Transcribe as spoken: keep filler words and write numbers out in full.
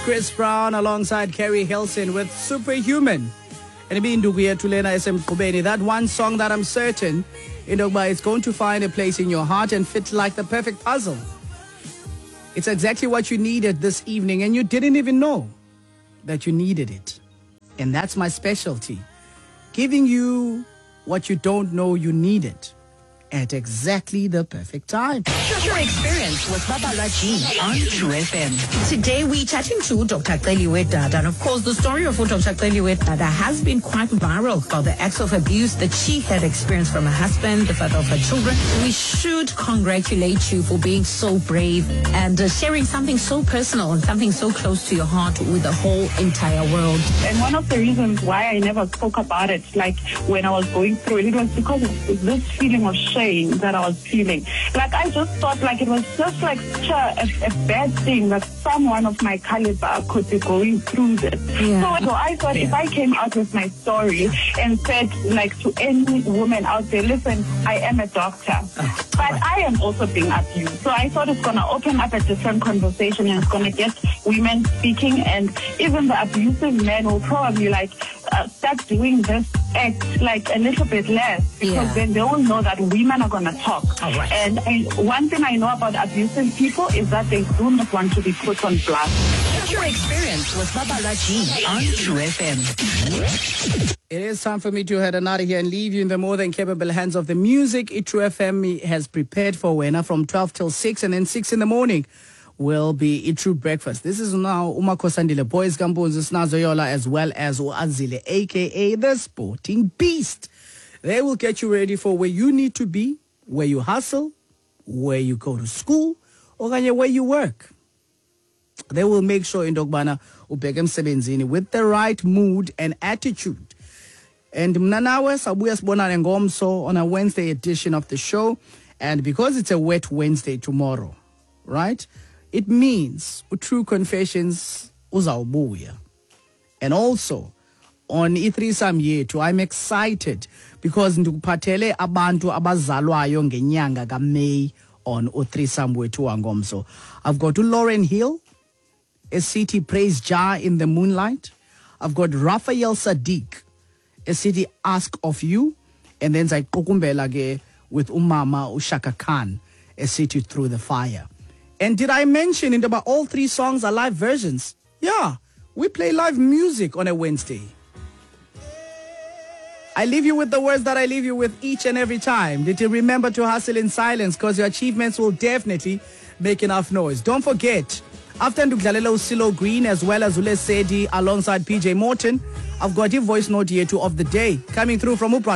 Chris Brown alongside Carrie Hilson with Superhuman. And that one song that I'm certain is going to find a place in your heart and fit like the perfect puzzle. It's exactly what you needed this evening, and you didn't even know that you needed it. And that's my specialty. Giving you what you don't know you needed at exactly the perfect time. Your experience with Babala G on True F M. Today we're chatting to Doctor Celiwe Dada. And of course, the story of Doctor Celiwe Dada has been quite viral about the acts of abuse that she had experienced from her husband, the father of her children. We should congratulate you for being so brave and uh, sharing something so personal and something so close to your heart with the whole entire world. And one of the reasons why I never spoke about it, like when I was going through it, it was because of this feeling of shame that I was feeling. Like I just thought like it was just like such a, a bad thing that someone of my caliber could be going through this. Yeah. So, so I thought yeah. if I came out with my story and said like to any woman out there, listen, I am a doctor, oh, but I am also being abused. So I thought it's going to open up a different conversation and it's going to get women speaking, and even the abusive men will probably like uh, start doing this act like a little bit less, because yeah. then they all know that women are going to talk. All right. And I, one thing I know about abusive people is that they do not want to be put on blast. Your experience with Babala G on True F M. It is time for me to head on out of here and leave you in the more than capable hands of the music. True F M has prepared for Wena from twelve till six, and then six in the morning will be a True Breakfast. This is now Umakosandile, Boys Gambonzo, Snazoyola, as well as Uazile, a k a the Sporting Beast. They will get you ready for where you need to be, where you hustle, where you go to school, or where you work. They will make sure in Dogbana ubheke emsebenzini with the right mood and attitude. And mnanawe sabuya sibonane ngomso on a Wednesday edition of the show. And because it's a wet Wednesday tomorrow, right? It means True Confessions uzawubuya. And also on E three Sam Yetu, I'm excited because ndikuphathele abantu abazalwayo ngenyanga kaMay on O three Sam Yetu wangomso. I've got Lauren Hill, a city praise jar in the moonlight. I've got Raphael Sadiq, a city ask of you, and then Zaikukumbela ge with Umama Ushaka Khan, a city through the fire. And did I mention in about all three songs are live versions? Yeah, we play live music on a Wednesday. I leave you with the words that I leave you with each and every time. Did you remember to hustle in silence, because your achievements will definitely make enough noise. Don't forget, after Nduglalelo Silo Green as well as Ule Sedi alongside P J Morton, I've got your voice note here two of the day coming through from Upra.